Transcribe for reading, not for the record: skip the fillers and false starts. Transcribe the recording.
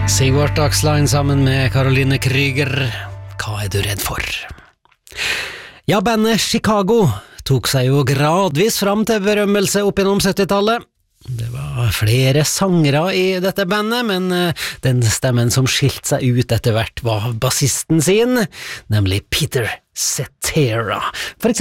Sigvart Dagsline sammen med Caroline Kryger. Hva du redd for? Ja, bandet Chicago tok seg jo gradvis fram til berømmelse opp gjennom 70-tallet. Det var flere sangere i dette bandet, men den stemmen som skilte seg ut etter hvert var bassisten sin, nemlig Peter Cetera. For eksempel